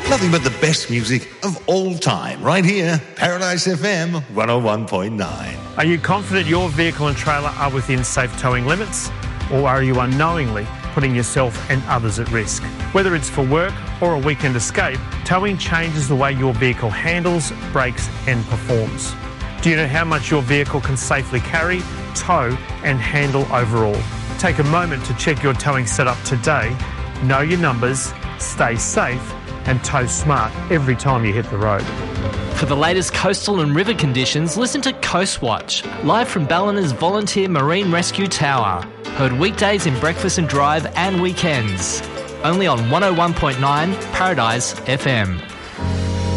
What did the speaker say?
Nothing but the best music of all time, right here, Paradise FM 101.9. Are you confident your vehicle and trailer are within safe towing limits? Or are you unknowingly putting yourself and others at risk? Whether it's for work or a weekend escape, towing changes the way your vehicle handles, brakes and performs. Do you know how much your vehicle can safely carry, tow and handle overall? Take a moment to check your towing setup today. Know your numbers, stay safe and tow smart every time you hit the road. For the latest coastal and river conditions, listen to Coast Watch, live from Ballina's Volunteer Marine Rescue Tower. Heard weekdays in Breakfast and Drive and weekends. Only on 101.9 Paradise FM.